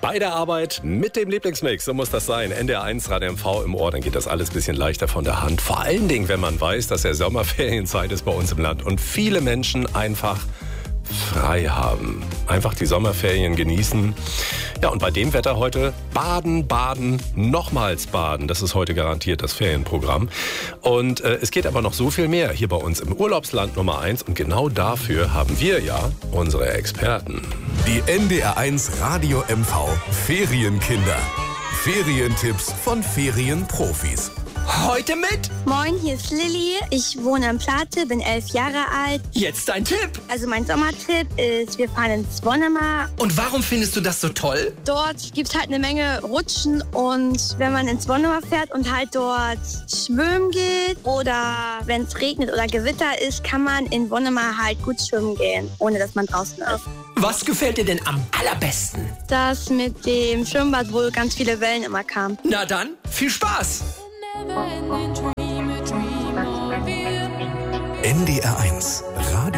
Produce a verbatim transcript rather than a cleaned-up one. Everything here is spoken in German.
Bei der Arbeit mit dem Lieblingsmix, so muss das sein. N D R eins Radio M V im Ohr, dann geht das alles ein bisschen leichter von der Hand. Vor allen Dingen, wenn man weiß, dass ja Sommerferienzeit ist bei uns im Land und viele Menschen einfach frei haben. Einfach die Sommerferien genießen. Ja, und bei dem Wetter heute baden, baden, nochmals baden. Das ist heute garantiert das Ferienprogramm. Und äh, es geht aber noch so viel mehr hier bei uns im Urlaubsland Nummer eins. Und genau dafür haben wir ja unsere Experten. Die N D R eins Radio M V Ferienkinder. Ferientipps von Ferienprofis. Heute mit? Moin, hier ist Lilly. Ich wohne in Plate, bin elf Jahre alt. Jetzt dein Tipp. Also mein Sommertipp ist, wir fahren ins Wonnemar. Und warum findest du das so toll? Dort gibt es halt eine Menge Rutschen und wenn man ins Wonnemar fährt und halt dort schwimmen geht oder wenn es regnet oder Gewitter ist, kann man in Wonnemar halt gut schwimmen gehen, ohne dass man draußen ist. Was gefällt dir denn am allerbesten? Das mit dem Schwimmbad, wo ganz viele Wellen immer kamen. Na dann, viel Spaß! N D R eins